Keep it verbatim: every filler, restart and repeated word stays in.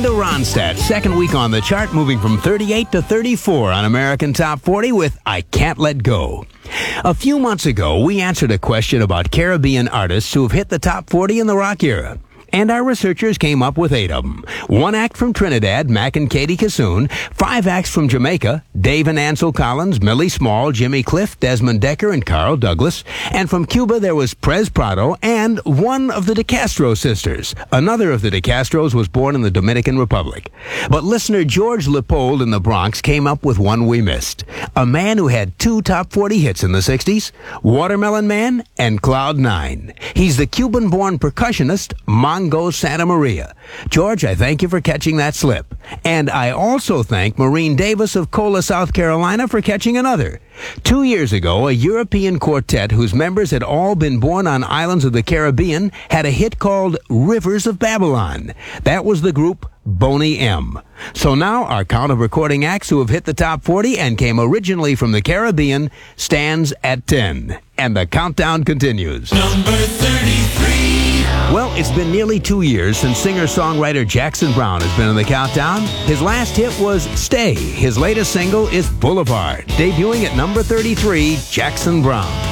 The Ronstadt, second week on the chart, moving from thirty-eight to thirty-four on American Top forty with I Can't Let Go. A few months ago, we answered a question about Caribbean artists who have hit the top forty in the rock era. And our researchers came up with eight of them. One act from Trinidad, Mac and Katie Kassoon. Five acts from Jamaica, Dave and Ansel Collins, Millie Small, Jimmy Cliff, Desmond Decker, and Carl Douglas. And from Cuba, there was Prez Prado and one of the De Castro sisters. Another of the De Castros was born in the Dominican Republic. But listener George Leopold in the Bronx came up with one we missed. A man who had two top forty hits in the sixties, Watermelon Man and Cloud Nine. He's the Cuban-born percussionist, Mongo Santa Maria. George, I thank you for catching that slip. And I also thank Maureen Davis of Cola, South Carolina for catching another. Two years ago, a European quartet whose members had all been born on islands of the Caribbean had a hit called Rivers of Babylon. That was the group Boney M. So now our count of recording acts who have hit the top forty and came originally from the Caribbean stands at ten. And the countdown continues. Number thirty-three. Well, it's been nearly two years since singer-songwriter Jackson Browne has been in the countdown. His last hit was Stay. His latest single is Boulevard. Debuting at number thirty-three, Jackson Browne.